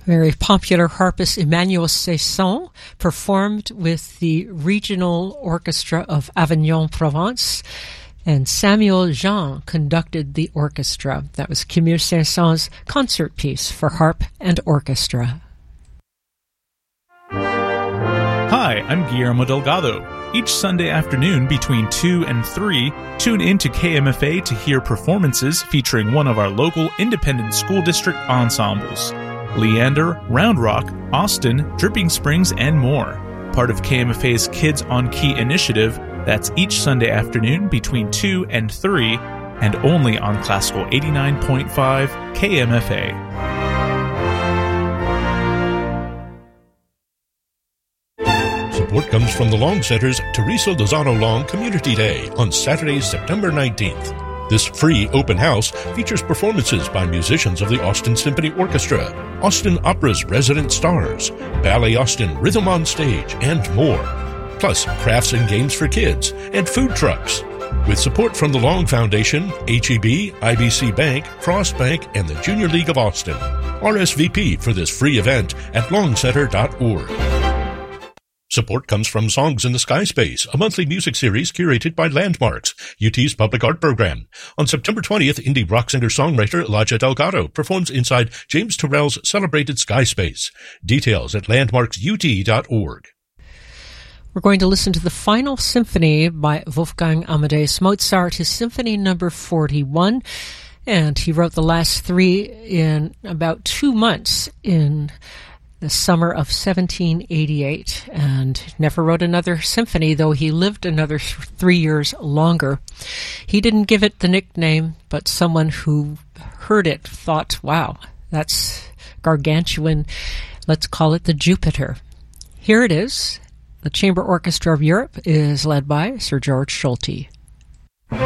Very popular harpist Emmanuel Cesson performed with the Regional Orchestra of Avignon, Provence, and Samuel Jean conducted the orchestra. That was Camille Saint-Saëns's concert piece for harp and orchestra. Hi, I'm Guillermo Delgado. Each Sunday afternoon between 2 and 3, tune in to KMFA to hear performances featuring one of our local independent school district ensembles. Leander, Round Rock, Austin, Dripping Springs, and more. Part of KMFA's Kids on Key initiative, that's each Sunday afternoon between 2 and 3, and only on Classical 89.5 KMFA. Support comes from the Long Center's Teresa Lozano Long Community Day on Saturday, September 19th. This free open house features performances by musicians of the Austin Symphony Orchestra, Austin Opera's resident stars, Ballet Austin Rhythm on Stage, and more. Plus crafts and games for kids and food trucks. With support from the Long Foundation, HEB, IBC Bank, Frost Bank, and the Junior League of Austin. RSVP for this free event at longcenter.org. Support comes from Songs in the Sky Space, a monthly music series curated by Landmarks, UT's public art program. On September 20th, indie rock singer-songwriter Elijah Delgado performs inside James Turrell's celebrated Sky Space. Details at landmarksut.org. We're going to listen to the final symphony by Wolfgang Amadeus Mozart, his Symphony Number 41, and he wrote the last three in about 2 months in the summer of 1788, and never wrote another symphony, though he lived another 3 years longer. He didn't give it the nickname, but someone who heard it thought, wow, that's gargantuan. Let's call it the Jupiter. Here it is. The Chamber Orchestra of Europe is led by Sir George Solti.